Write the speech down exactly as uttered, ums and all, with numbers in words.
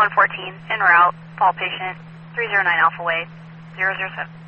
one fourteen, en route, fall patient, three zero nine Alpha Way, zero zero seven.